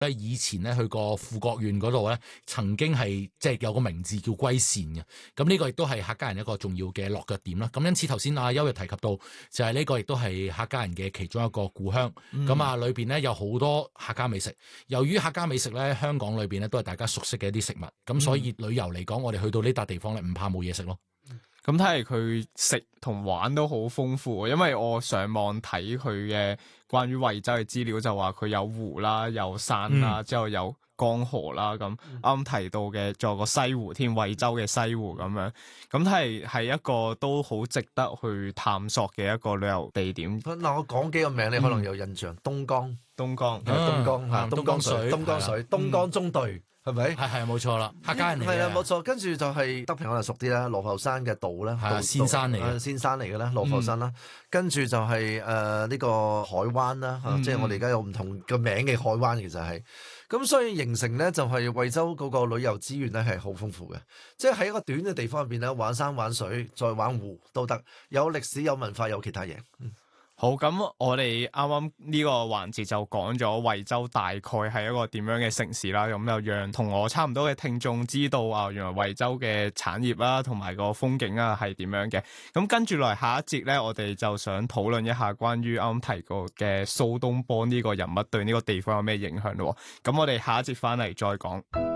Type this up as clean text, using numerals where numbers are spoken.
咧以前咧去過富國縣嗰度咧，曾經係即係有個名字叫歸善嘅。咁呢個亦都係客家人一個重要嘅落腳點啦。咁因此頭先阿邱亦提及到，就係呢個亦都係客家人嘅其中一個故鄉。咁啊裏邊咧有好多客家美食。由於客家美食咧，香港裏邊咧都係大家熟悉嘅一啲食物。咁所以旅遊嚟講，我哋去到呢笪地方咧，唔怕冇嘢食咯。 咁睇嚟佢食同玩都好豐富，因為我上網睇佢嘅關於惠州嘅資料，就話佢有湖啦，有山啦，之後有江河啦，咁啱提到嘅仲有個西湖添，惠州嘅西湖咁樣，咁係一個都好值得去探索嘅一個旅遊地點。 嗱，我講幾個名你可能有印象，東江、東江水、東江中隊。係咪？ 係冇錯啦，客家人嚟嘅。 係啊，冇錯。跟住就係德平可能熟啲啦，羅浮山嘅道啦， 仙山嚟嘅， 仙山嚟嘅啦，羅浮山啦。跟住就係呢個海灣啦，即係我哋而家有唔同嘅名嘅海灣，其實係。咁所以形成咧就係惠州嗰個旅遊資源咧係好豐富嘅，即係喺一個短嘅地方入邊咧玩山玩水再玩湖都得，有歷史有文化有其他嘢。 好，咁我哋啱啱呢個環節就講咗惠州大概係一個點樣嘅城市啦，咁就讓同我差唔多嘅聽眾知道啊，原來惠州嘅產業啦同埋個風景啊係點樣嘅。咁跟住落嚟下一節咧，我哋就想討論一下關於啱啱提過嘅蘇東坡呢個人物對呢個地方有咩影響咯。咁我哋下一節翻嚟再講。